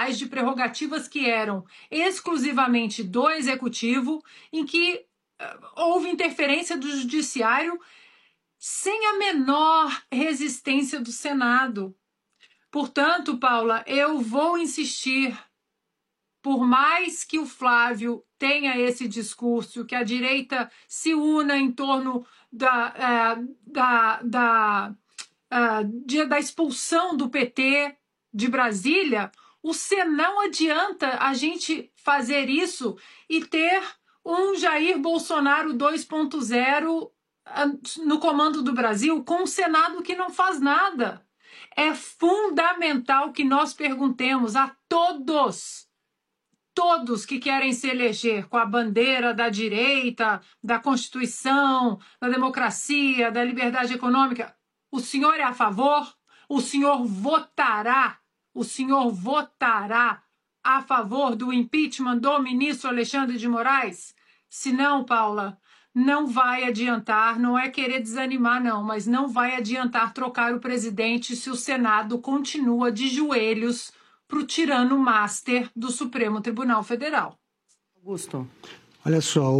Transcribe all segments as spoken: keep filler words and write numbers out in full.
judiciais, de prerrogativas que eram exclusivamente do Executivo, em que uh, houve interferência do Judiciário sem a menor resistência do Senado. Portanto, Paula, eu vou insistir, por mais que o Flávio tenha esse discurso, que a direita se una em torno da, é, da, da, é, de, da expulsão do P T de Brasília, o Sen não adianta a gente fazer isso e ter um Jair Bolsonaro dois ponto zero no comando do Brasil com um Senado que não faz nada. É fundamental que nós perguntemos a todos, todos que querem se eleger com a bandeira da direita, da Constituição, da democracia, da liberdade econômica, o senhor é a favor? O senhor votará, o senhor votará a favor do impeachment do ministro Alexandre de Moraes? Se não, Paula, não vai adiantar, não é querer desanimar não, mas não vai adiantar trocar o presidente se o Senado continua de joelhos para o tirano master do Supremo Tribunal Federal. Augusto. Olha só,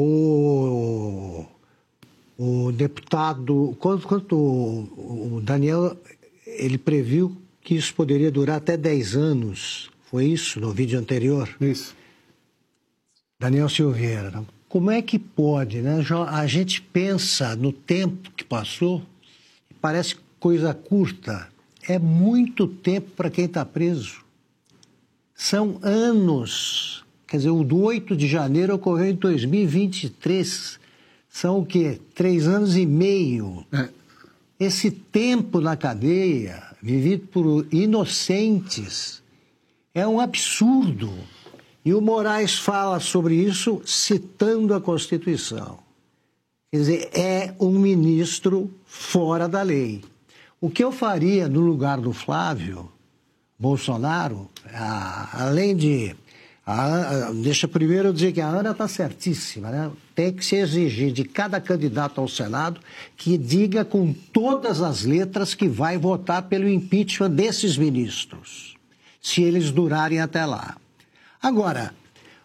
o, o deputado, quanto, quanto o, o Daniel, ele previu que isso poderia durar até dez anos, foi isso no vídeo anterior? Isso. Daniel Silveira, não? Como é que pode, né? A gente pensa no tempo que passou, parece coisa curta. É muito tempo para quem está preso. São anos. Quer dizer, o do oito de janeiro ocorreu em dois mil e vinte e três. São o quê? Três anos e meio. É. Esse tempo na cadeia, vivido por inocentes, é um absurdo. E o Moraes fala sobre isso citando a Constituição. Quer dizer, é um ministro fora da lei. O que eu faria no lugar do Flávio Bolsonaro, a, além de... A, a, deixa primeiro eu dizer que a Ana está certíssima, né? Tem que se exigir de cada candidato ao Senado que diga com todas as letras que vai votar pelo impeachment desses ministros, se eles durarem até lá. Agora,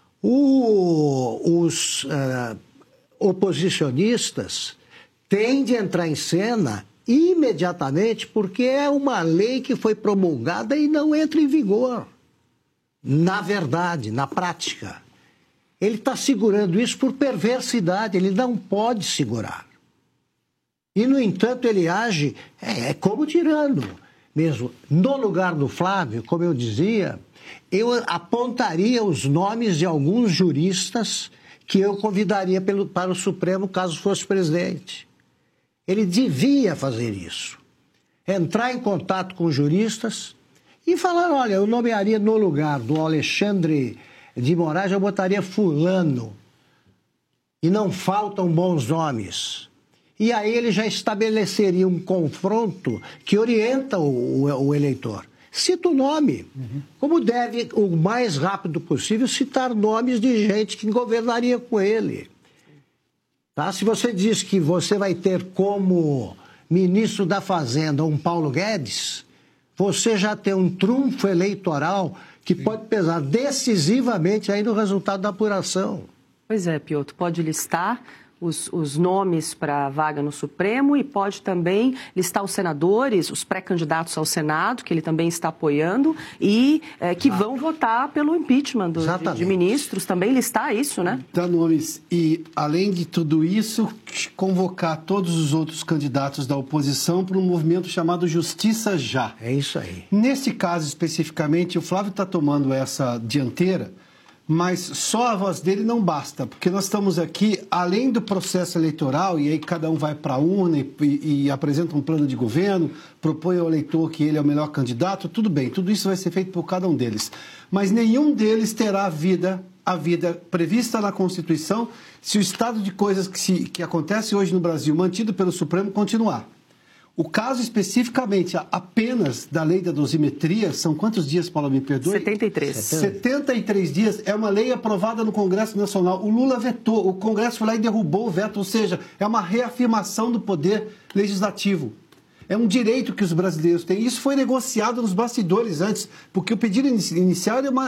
o, os uh, oposicionistas têm de entrar em cena imediatamente porque é uma lei que foi promulgada e não entra em vigor. Na verdade, na prática. Ele está segurando isso por perversidade, ele não pode segurar. E, no entanto, ele age é, é como tirano mesmo. No lugar do Flávio, como eu dizia, eu apontaria os nomes de alguns juristas que eu convidaria pelo, para o Supremo caso fosse presidente. Ele devia fazer isso. Entrar em contato com juristas e falar, olha, eu nomearia no lugar do Alexandre de Moraes, eu botaria fulano. E não faltam bons nomes. E aí ele já estabeleceria um confronto que orienta o, o, o eleitor. Cita o nome, uhum. Como deve, o mais rápido possível, citar nomes de gente que governaria com ele. Tá? Se você diz que você vai ter como ministro da Fazenda um Paulo Guedes, você já tem um trunfo eleitoral que Sim. pode pesar decisivamente aí no resultado da apuração. Pois é, Piotr, pode listar Os, os nomes para a vaga no Supremo e pode também listar os senadores, os pré-candidatos ao Senado, que ele também está apoiando, e é, que Exato. Vão votar pelo impeachment do, de, de ministros, também listar isso, né? Dá nomes e, além de tudo isso, convocar todos os outros candidatos da oposição para um movimento chamado Justiça Já. É isso aí. Nesse caso, especificamente, o Flávio está tomando essa dianteira, mas só a voz dele não basta, porque nós estamos aqui, além do processo eleitoral, e aí cada um vai para a urna e, e, e apresenta um plano de governo, propõe ao eleitor que ele é o melhor candidato, tudo bem, tudo isso vai ser feito por cada um deles. Mas nenhum deles terá a vida, a vida prevista na Constituição se o estado de coisas que, se, que acontece hoje no Brasil, mantido pelo Supremo, continuar. O caso especificamente apenas da lei da dosimetria, são quantos dias, Paula, me perdoe? setenta e três. setenta e três dias, é uma lei aprovada no Congresso Nacional. O Lula vetou, o Congresso foi lá e derrubou o veto, ou seja, é uma reafirmação do poder legislativo. É um direito que os brasileiros têm. Isso foi negociado nos bastidores antes, porque o pedido inicial era uma